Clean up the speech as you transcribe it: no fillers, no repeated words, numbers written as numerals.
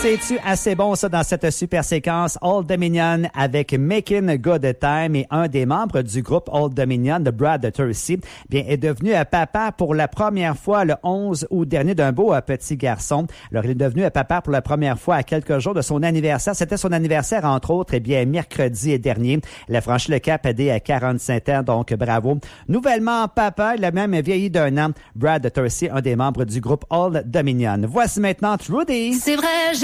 C'est-tu assez bon, ça, dans cette super séquence Old Dominion avec Making Good Time, et un des membres du groupe Old Dominion, de Brad Tursi, bien, est devenu papa pour la première fois le 11 août dernier d'un beau petit garçon. Alors, il est devenu papa pour la première fois à quelques jours de son anniversaire. C'était son anniversaire, entre autres, mercredi dernier. Il a franchi le cap des 45 ans, donc bravo. Nouvellement papa, il a même vieilli d'1 an. Brad Tursi, un des membres du groupe Old Dominion. Voici maintenant Trudy. C'est vrai,